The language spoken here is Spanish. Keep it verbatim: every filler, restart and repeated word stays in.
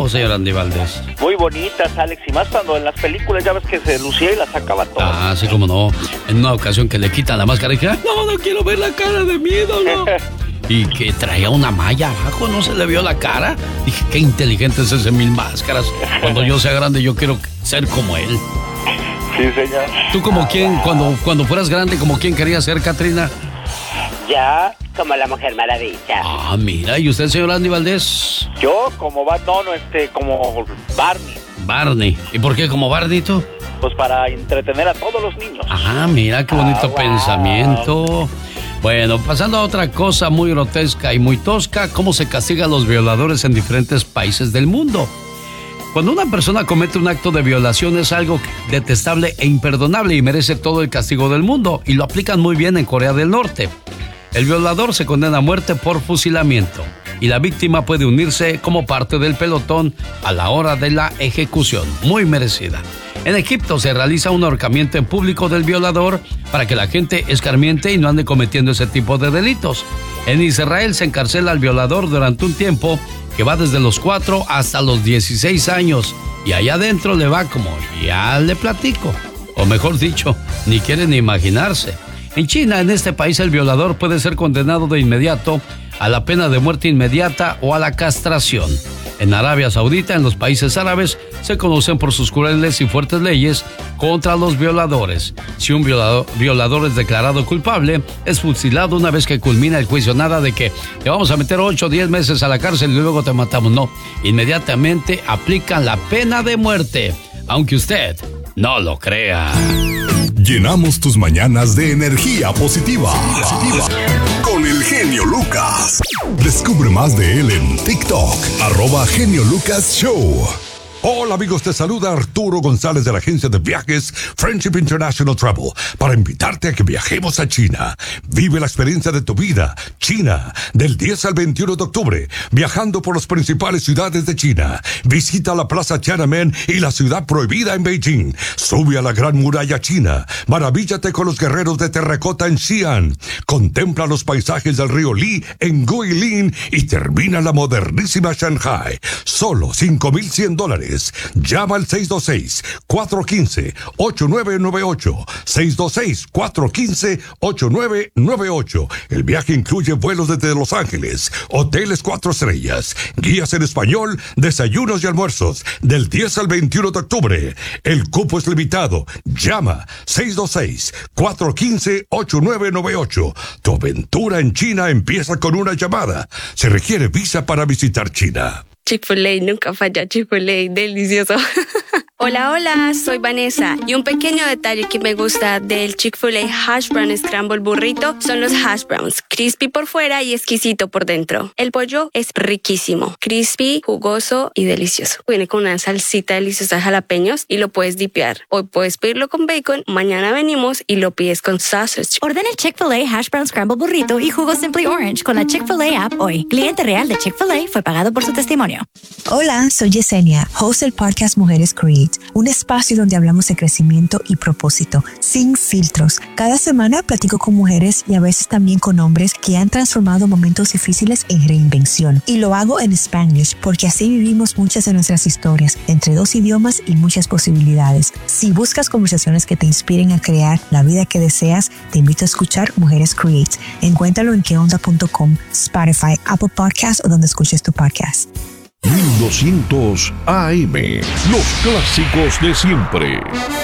no, señor Andy Valdés? Muy bonitas, Alex, y más cuando en las películas ya ves que se lucía y las sacaba todas. Ah, sí, como no. En una ocasión que le quitan la máscara y dije, no, no quiero ver la cara de mi ídolo. Y que traía una malla abajo, no se le vio la cara. Dije, qué inteligente es ese Mil Máscaras. Cuando yo sea grande, yo quiero ser como él. Sí, señor. ¿Tú como quién, cuando, cuando fueras grande, como quién querías ser, Catrina? Ya, como la Mujer Maravilla. Ah, mira, ¿y usted, señor Andy Valdés? Yo, como va, no, no, este, como Barney. Barney. ¿Y por qué como Barney tú? Pues para entretener a todos los niños. Ah, mira, qué bonito ah, wow. pensamiento. Bueno, pasando a otra cosa muy grotesca y muy tosca, ¿cómo se castiga a los violadores en diferentes países del mundo? Cuando una persona comete un acto de violación es algo detestable e imperdonable y merece todo el castigo del mundo, y lo aplican muy bien en Corea del Norte. El violador se condena a muerte por fusilamiento y la víctima puede unirse como parte del pelotón a la hora de la ejecución, muy merecida. En Egipto se realiza un ahorcamiento en público del violador para que la gente escarmiente y no ande cometiendo ese tipo de delitos. En Israel se encarcela al violador durante un tiempo que va desde los cuatro hasta los dieciséis años, y allá adentro le va como ya le platico, o mejor dicho, ni quiere ni imaginarse. En China, en este país, el violador puede ser condenado de inmediato a la pena de muerte inmediata o a la castración. En Arabia Saudita, en los países árabes, se conocen por sus crueles y fuertes leyes contra los violadores. Si un violador, violador es declarado culpable, es fusilado una vez que culmina el juicio. Nada de que te vamos a meter ocho o diez meses a la cárcel y luego te matamos. No, inmediatamente aplican la pena de muerte, aunque usted no lo crea. Llenamos tus mañanas de energía positiva. positiva. Con el genio Lucas. Descubre más de él en TikTok, arroba Genio Lucas Show. Hola amigos, te saluda Arturo González de la agencia de viajes Friendship International Travel para invitarte a que viajemos a China. Vive la experiencia de tu vida, China, del diez al veintiuno de octubre, viajando por las principales ciudades de China. Visita la Plaza Tiananmen y la ciudad prohibida en Beijing. Sube a la Gran Muralla China. Maravíllate con los guerreros de terracota en Xi'an. Contempla los paisajes del río Li en Guilin y termina la modernísima Shanghai. Solo cinco mil cien dólares. Llama al seis dos seis, cuatro uno cinco, ocho nueve nueve ocho. seis dos seis, cuatro uno cinco, ocho nueve nueve ocho. El viaje incluye vuelos desde Los Ángeles, hoteles cuatro estrellas, guías en español, desayunos y almuerzos, del diez al veintiuno de octubre. El cupo es limitado. Llama seis dos seis, cuatro uno cinco, ocho nueve nueve ocho. Tu aventura en China empieza con una llamada. Se requiere visa para visitar China. Chick-fil-A, nunca falla. Chick-fil-A, delicioso. Hola, hola, soy Vanessa y un pequeño detalle que me gusta del Chick-fil-A Hash Brown Scramble Burrito son los hash browns, crispy por fuera y exquisito por dentro. El pollo es riquísimo, crispy, jugoso y delicioso. Viene con una salsita deliciosa de jalapeños y lo puedes dipear. Hoy puedes pedirlo con bacon, mañana venimos y lo pides con sausage. Ordena el Chick-fil-A Hash Brown Scramble Burrito y jugo Simply Orange con la Chick-fil-A app hoy. Cliente real de Chick-fil-A fue pagado por su testimonio. Hola, soy Yesenia, host del podcast Mujeres Create, un espacio donde hablamos de crecimiento y propósito, sin filtros. Cada semana platico con mujeres y a veces también con hombres que han transformado momentos difíciles en reinvención. Y lo hago en Spanglish porque así vivimos muchas de nuestras historias, entre dos idiomas y muchas posibilidades. Si buscas conversaciones que te inspiren a crear la vida que deseas, te invito a escuchar Mujeres Create. Encuéntralo en que onda punto com, Spotify, Apple Podcasts o donde escuches tu podcast. mil doscientos A M, los clásicos de siempre.